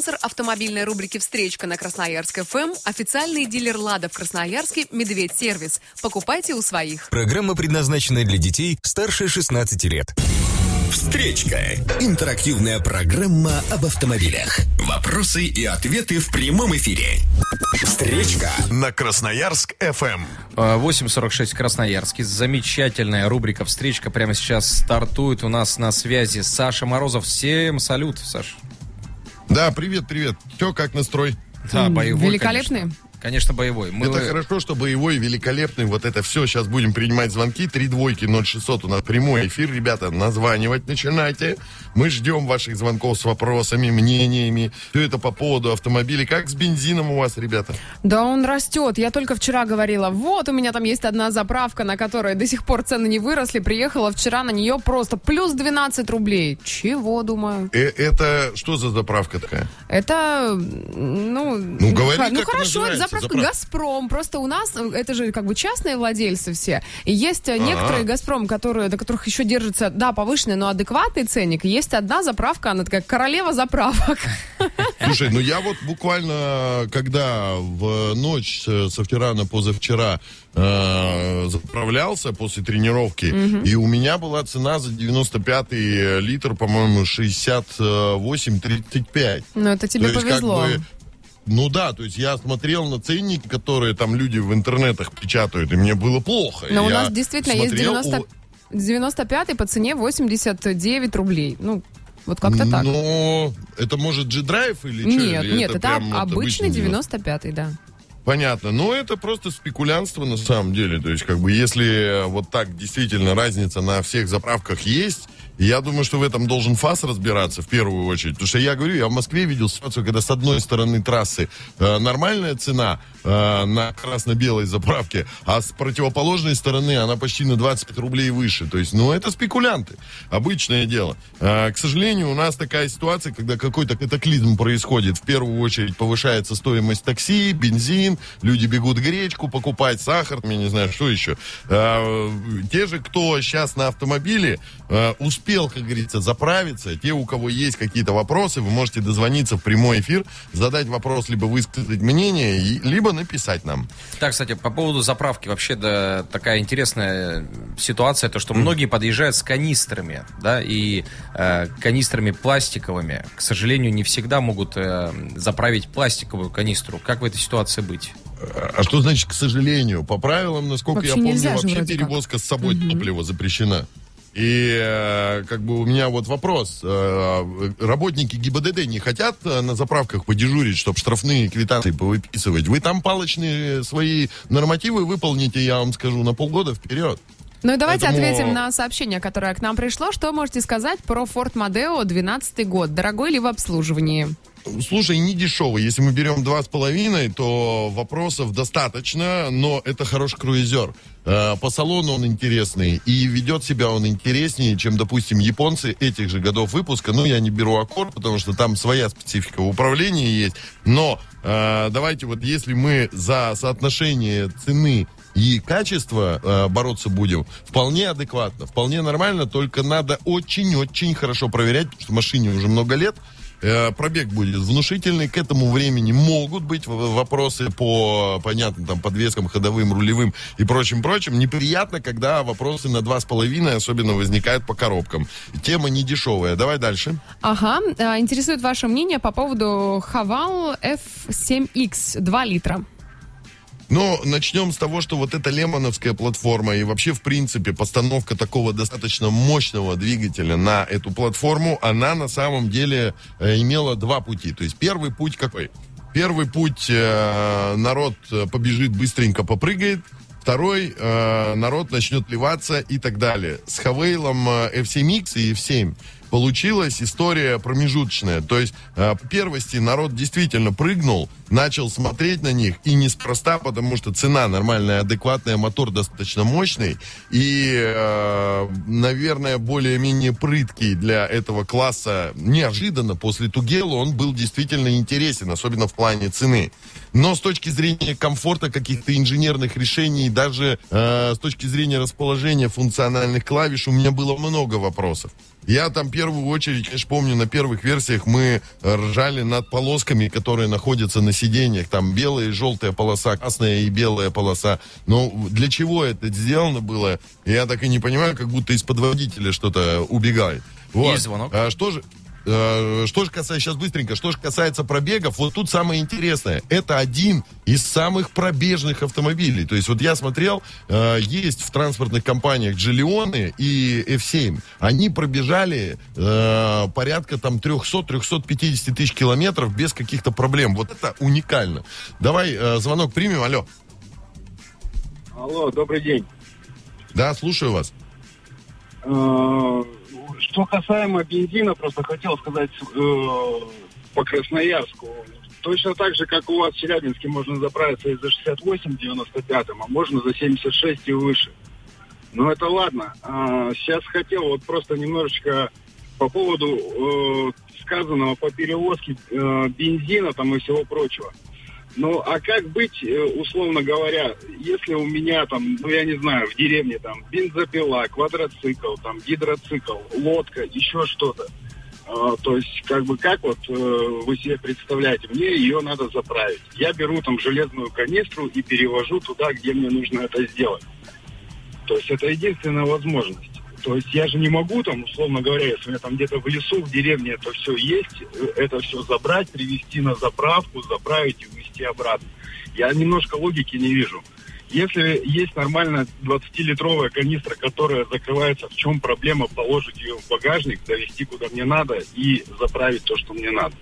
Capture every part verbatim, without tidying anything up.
Спонсор автомобильной рубрики «Встречка» на Красноярск эф эм, официальный дилер «Лада» в Красноярске «Медведь Сервис». Покупайте у своих. Программа предназначена для детей старше шестнадцати лет. Встречка. Интерактивная программа об автомобилях. Вопросы и ответы в прямом эфире. Встречка на Красноярск эф эм. восемь сорок шесть Красноярске. Замечательная рубрика «Встречка» прямо сейчас стартует. У нас на связи Саша Морозов. Всем салют, Саш. Да, привет, привет. Че, как настрой? Да, боевой, великолепный. Конечно. Конечно, боевой. Мы... Это хорошо, что боевой, великолепный. Вот это все. Сейчас будем принимать звонки. Три двойки ноль шестьсот. У нас прямой эфир. Ребята, названивать начинайте. Мы ждем ваших звонков с вопросами, мнениями. Все это по поводу автомобилей. Как с бензином у вас, ребята? Да он растет. Я только вчера говорила, вот у меня там есть одна заправка, на которой до сих пор цены не выросли. Приехала вчера на нее просто плюс двенадцать рублей. Чего, думаю? Э- это что за заправка такая? Это, ну... Ну, говори, х- ну как хорошо, это заправка, заправка «Газпром». Просто у нас, это же как бы частные владельцы все. И есть А-а-а. некоторые «Газпром», которые, до которых еще держится, да, повышенный, но адекватный ценник. И есть одна заправка, она такая королева заправок. Слушай, ну я вот буквально, когда в ночь со вчера на позавчера э, заправлялся после тренировки, угу. и у меня была цена за девяносто пятый литр, по-моему, шестьдесят восемь тридцать пять. Ну это тебе то повезло. Есть, как бы, ну да, то есть я смотрел на ценники, которые там люди в интернетах печатают, и мне было плохо. Но у я нас действительно смотрел, есть девяносто, девяносто пятый по цене восемьдесят девять рублей. Ну, вот как-то так. Но это может G-Drive или что? Нет, или нет, это, это обычный девяносто девяносто пятый, да. Понятно. Но это просто спекулянство на самом деле. То есть, как бы, если вот так действительно разница на всех заправках есть, я думаю, что в этом должен ФАС разбираться в первую очередь. Потому что я говорю, я в Москве видел ситуацию, когда с одной стороны трассы э, нормальная цена э, на красно-белой заправке, а с противоположной стороны она почти на двадцать пять рублей выше. То есть, ну, это спекулянты. Обычное дело. Э, к сожалению, у нас такая ситуация, когда какой-то катаклизм происходит. В первую очередь повышается стоимость такси, бензин, люди бегут гречку покупать, сахар, я не знаю, что еще. Э, те же, кто сейчас на автомобиле, э, успешно успел, как говорится, заправиться. Те, у кого есть какие-то вопросы, вы можете дозвониться в прямой эфир, задать вопрос, либо высказать мнение, и, либо написать нам. Так, кстати, по поводу заправки. Вообще, да, такая интересная ситуация, то, что mm. многие подъезжают с канистрами, да, и э, канистрами пластиковыми. К сожалению, не всегда могут э, заправить пластиковую канистру. Как в этой ситуации быть? А что значит, к сожалению? По правилам, насколько вообще я помню, нельзя же, вообще перевозка как. с собой mm-hmm. топлива запрещена. И э, как бы у меня вот вопрос. Э, работники ГИБДД не хотят на заправках подежурить, чтобы штрафные квитанции повыписывать? Вы там палочные свои нормативы выполните, я вам скажу, на полгода вперед. Ну и давайте Поэтому... ответим на сообщение, которое к нам пришло. Что можете сказать про Ford Mondeo двенадцатый год? Дорогой ли в обслуживании? Слушай, не дешевый. Если мы берем два с половиной, то вопросов достаточно, но это хороший круизер. По салону он интересный, и ведет себя он интереснее, чем, допустим, японцы этих же годов выпуска. Ну, я не беру Accord, потому что там своя специфика в управлении есть. Но э, давайте вот, если мы за соотношение цены и качества э, бороться будем, вполне адекватно, вполне нормально, только надо очень-очень хорошо проверять, потому что машине уже много лет. Пробег будет внушительный. К этому времени могут быть вопросы по, понятно, там, подвескам, ходовым, рулевым и прочим-прочим. Неприятно, когда вопросы на два с половиной особенно возникают по коробкам. Тема не дешевая. Давай дальше. Ага. Интересует ваше мнение по поводу Haval эф семь икс два литра. Ну, начнем с того, что вот эта лемоновская платформа и вообще, в принципе, постановка такого достаточно мощного двигателя на эту платформу, она на самом деле э, имела два пути. То есть первый путь какой? Первый путь э, народ побежит, быстренько попрыгает. Второй э, народ начнет плеваться и так далее. С Хавейлом эф семь икс и эф семь получилась история промежуточная. То есть, э, по первости, народ действительно прыгнул, начал смотреть на них, и неспроста, потому что цена нормальная, адекватная, мотор достаточно мощный, и, э, наверное, более-менее прыткий для этого класса. Неожиданно после Тугела он был действительно интересен, особенно в плане цены. Но с точки зрения комфорта, каких-то инженерных решений, даже э, с точки зрения расположения функциональных клавиш, у меня было много вопросов. Я там в первую очередь, конечно, помню, на первых версиях мы ржали над полосками, которые находятся на сиденьях. Там белая и желтая полоса, красная и белая полоса. Но для чего это сделано было, я так и не понимаю, как будто из-под водителя что-то убегает. Вот. Есть звонок. А что же... Что же касается, сейчас быстренько, что же касается пробегов, вот тут самое интересное, это один из самых пробежных автомобилей. То есть вот я смотрел, есть в транспортных компаниях Джиллионы и эф семь, они пробежали порядка там триста-триста пятьдесят тысяч километров без каких-то проблем. Вот это уникально. Давай звонок примем, алло. Алло, добрый день. Да, слушаю вас. Что касаемо бензина, просто хотел сказать э, по Красноярску. Точно так же, как у вас в Челябинске можно заправиться и за шестьдесят восемь девяносто пять, а можно за семьдесят шесть и выше. Но это ладно. А, сейчас хотел вот просто немножечко по поводу э, сказанного по перевозке э, бензина там и всего прочего. Ну, а как быть, условно говоря, если у меня там, ну, я не знаю, в деревне там бензопила, квадроцикл, там гидроцикл, лодка, еще что-то. А, то есть, как бы, как вот э, вы себе представляете, мне ее надо заправить. Я беру там железную канистру и перевожу туда, где мне нужно это сделать. То есть, это единственная возможность. То есть я же не могу там, условно говоря, если у меня там где-то в лесу, в деревне это все есть, это все забрать, привезти на заправку, заправить и увезти обратно. Я немножко логики не вижу. Если есть нормальная двадцатилитровая канистра, которая закрывается, в чем проблема положить ее в багажник, довести куда мне надо и заправить то, что мне надо?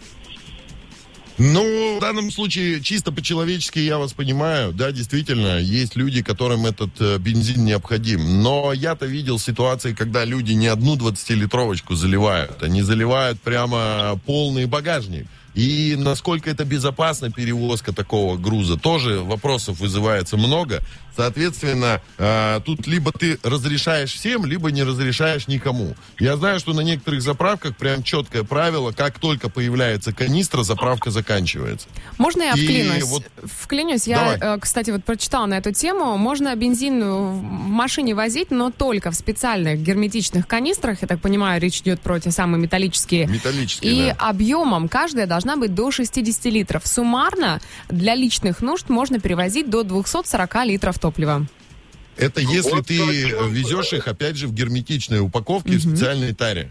Ну, в данном случае, чисто по-человечески я вас понимаю. Да, действительно, есть люди, которым этот э, бензин необходим. Но я-то видел ситуации, когда люди не одну двадцатилитровочку заливают. Они заливают прямо полный багажник. И насколько это безопасна перевозка такого груза, тоже вопросов вызывается много. Соответственно, э, тут либо ты разрешаешь всем, либо не разрешаешь никому. Я знаю, что на некоторых заправках прям четкое правило, как только появляется канистра, заправка заканчивается. Можно я И вклинюсь? вот... Вклинюсь. Я, Давай. кстати, вот прочитала на эту тему. Можно бензин в машине возить, но только в специальных герметичных канистрах. Я так понимаю, речь идет про те самые металлические. Металлические, И да. объемом каждая должна быть до шестьдесят литров. Суммарно для личных нужд можно перевозить до двести сорок литров топлива. Это если Вот ты точно. везешь их, опять же, в герметичной упаковке, Мгм. в специальной таре.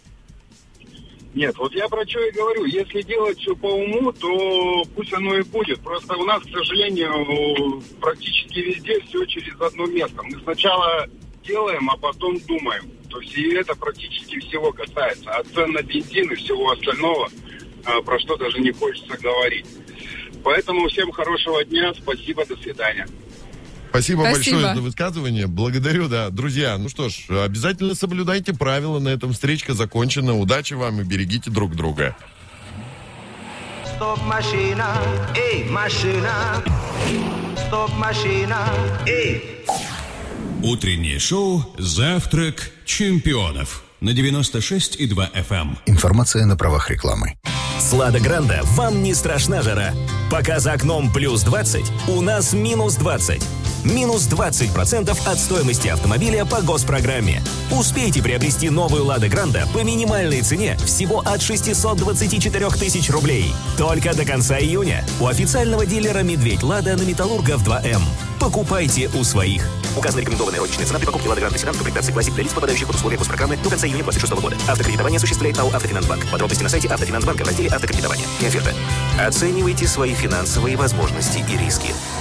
Нет, вот я про что и говорю. Если делать все по уму, то пусть оно и будет. Просто у нас, к сожалению, практически везде все через одно место. Мы сначала делаем, а потом думаем. То есть и это практически всего касается. От цен на бензин и всего остального, про что даже не хочется говорить. Поэтому всем хорошего дня. Спасибо, до свидания. Спасибо, Спасибо. большое за высказывание. Благодарю, да. Друзья, ну что ж, обязательно соблюдайте правила. На этом встречка закончена. Удачи вам и берегите друг друга. Стоп, машина, эй, машина. Стоп, машина, эй. Утреннее шоу «Завтрак чемпионов» на девяносто шесть и два эф эм. Информация на правах рекламы. С «Лада Гранта» вам не страшна жара. Пока за окном плюс двадцать, у нас минус двадцать. Минус двадцать процентов от стоимости автомобиля по госпрограмме. Успейте приобрести новую «Лада Гранта» по минимальной цене всего от шестьсот двадцать четыре тысяч рублей. Только до конца июня. У официального дилера «Медведь Лада» на Металлургов два эм. Покупайте у своих. Указана рекомендованная розничная цена при покупке «Лада Гранта» седан в комплектации «Классик» для лиц, попадающих под условия госпрограммы до конца июня двадцать шестого года. Автокредитование осуществляет АО «Автофинансбанк». Подробности на сайте «Автофинансбанка» в разделе «Автокредитование». И оферта. Оценивайте свои финансовые возможности и риски.